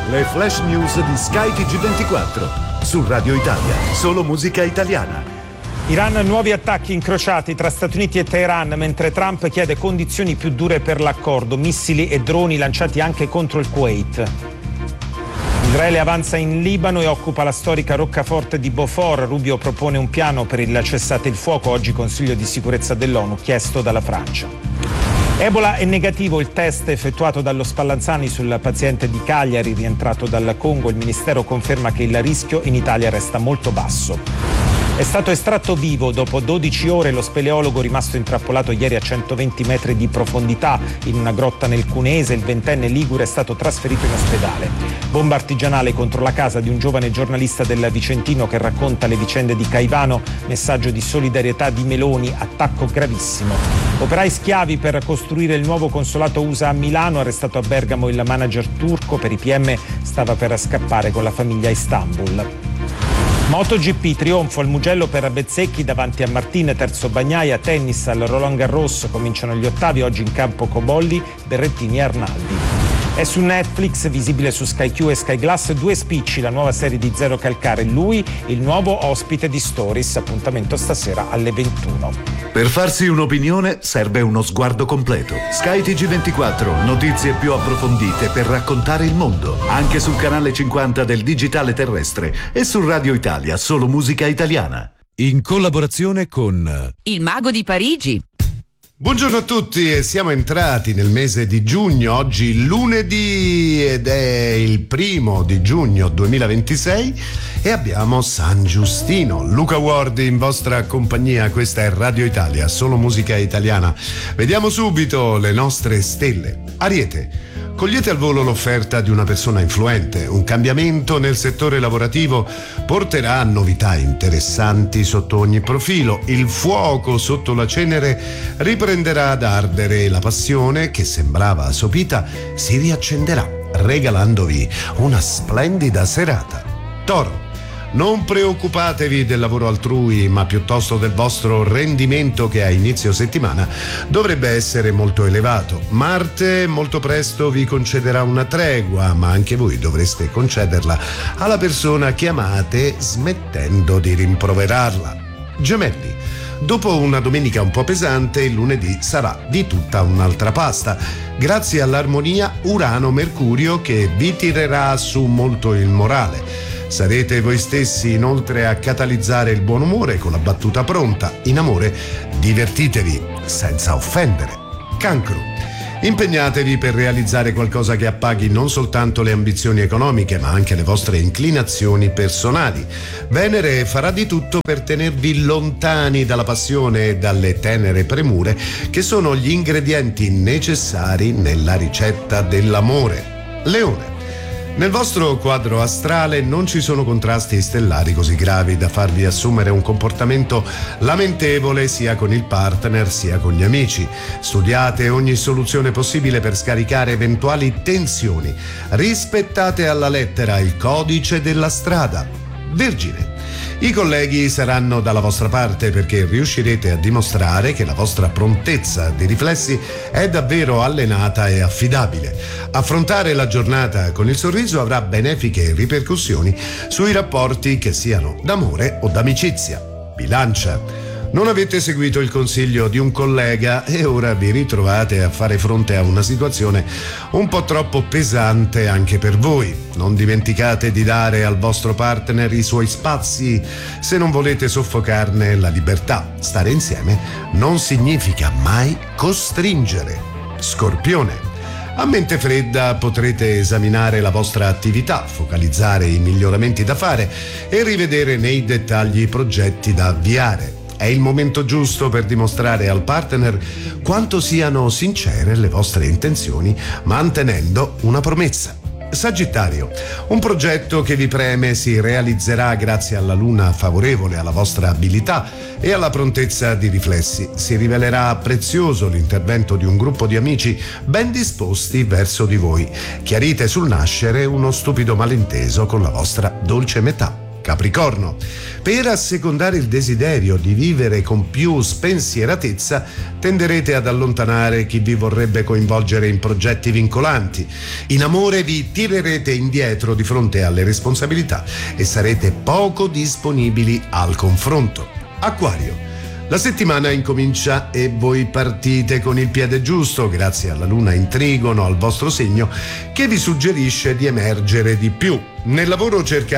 Le flash news di Sky TG24. Su Radio Italia, solo musica italiana. Iran, nuovi attacchi incrociati tra Stati Uniti e Teheran, mentre Trump chiede condizioni più dure per l'accordo, missili e droni lanciati anche contro il Kuwait. Israele avanza in Libano e occupa la storica roccaforte di Beaufort. Rubio propone un piano per il cessate il fuoco, oggi Consiglio di sicurezza dell'ONU, chiesto dalla Francia. Ebola è negativo il test effettuato dallo Spallanzani sul paziente di Cagliari rientrato dal Congo. Il Ministero conferma che il rischio in Italia resta molto basso. È stato estratto vivo dopo 12 ore lo speleologo rimasto intrappolato ieri a 120 metri di profondità in una grotta nel Cuneese. Il ventenne ligure è stato trasferito in ospedale. Bomba artigianale contro la casa di un giovane giornalista del Vicentino che racconta le vicende di Caivano. Messaggio di solidarietà di Meloni, attacco gravissimo. Operai schiavi per costruire il nuovo consolato USA a Milano. Arrestato a Bergamo il manager turco. Per i PM stava per scappare con la famiglia a Istanbul. MotoGP, trionfo al Mugello per Bezzecchi davanti a Martin, terzo Bagnaia. Tennis al Roland Garros, cominciano gli ottavi, oggi in campo Cobolli, Berrettini e Arnaldi. È su Netflix, visibile su Sky Q e Sky Glass, Due spicci, la nuova serie di Zero Calcare. Lui, il nuovo ospite di Stories, appuntamento stasera alle 21. Per farsi un'opinione serve uno sguardo completo. Sky TG24, notizie più approfondite per raccontare il mondo. Anche sul canale 50 del digitale terrestre e su Radio Italia, solo musica italiana. In collaborazione con Il Mago di Parigi. Buongiorno a tutti, e siamo entrati nel mese di giugno, oggi lunedì ed è il 1 di giugno 2026 e abbiamo San Giustino. Luca Ward in vostra compagnia, questa è Radio Italia, solo musica italiana. Vediamo subito le nostre stelle. Ariete. Cogliete al volo l'offerta di una persona influente. Un cambiamento nel settore lavorativo porterà a novità interessanti sotto ogni profilo. Il fuoco sotto la cenere riprenderà ad ardere e la passione, che sembrava sopita, si riaccenderà, regalandovi una splendida serata. Toro. Non preoccupatevi del lavoro altrui, ma piuttosto del vostro rendimento, che a inizio settimana dovrebbe essere molto elevato. Marte molto presto vi concederà una tregua, ma anche voi dovreste concederla alla persona che amate, smettendo di rimproverarla. Gemelli. Dopo una domenica un po' pesante, il lunedì sarà di tutta un'altra pasta, grazie all'armonia Urano-Mercurio che vi tirerà su molto il morale. Sarete voi stessi inoltre a catalizzare il buon umore con la battuta pronta. In amore divertitevi senza offendere. Cancro. Impegnatevi per realizzare qualcosa che appaghi non soltanto le ambizioni economiche, ma anche le vostre inclinazioni personali. Venere farà di tutto per tenervi lontani dalla passione e dalle tenere premure che sono gli ingredienti necessari nella ricetta dell'amore. Leone. Nel vostro quadro astrale non ci sono contrasti stellari così gravi da farvi assumere un comportamento lamentevole sia con il partner sia con gli amici. Studiate ogni soluzione possibile per scaricare eventuali tensioni. Rispettate alla lettera il codice della strada. Vergine. I colleghi saranno dalla vostra parte perché riuscirete a dimostrare che la vostra prontezza di riflessi è davvero allenata e affidabile. Affrontare la giornata con il sorriso avrà benefiche ripercussioni sui rapporti, che siano d'amore o d'amicizia. Bilancia. Non avete seguito il consiglio di un collega e ora vi ritrovate a fare fronte a una situazione un po' troppo pesante anche per voi. Non dimenticate di dare al vostro partner i suoi spazi se non volete soffocarne la libertà. Stare insieme non significa mai costringere. Scorpione. A mente fredda potrete esaminare la vostra attività, focalizzare i miglioramenti da fare e rivedere nei dettagli i progetti da avviare. È il momento giusto per dimostrare al partner quanto siano sincere le vostre intenzioni, mantenendo una promessa. Sagittario, un progetto che vi preme si realizzerà grazie alla luna favorevole alla vostra abilità e alla prontezza di riflessi. Si rivelerà prezioso l'intervento di un gruppo di amici ben disposti verso di voi. Chiarite sul nascere uno stupido malinteso con la vostra dolce metà. Capricorno. Per assecondare il desiderio di vivere con più spensieratezza, tenderete ad allontanare chi vi vorrebbe coinvolgere in progetti vincolanti. In amore vi tirerete indietro di fronte alle responsabilità e sarete poco disponibili al confronto. Acquario. La settimana incomincia e voi partite con il piede giusto grazie alla luna in trigono al vostro segno che vi suggerisce di emergere di più. Nel lavoro cercate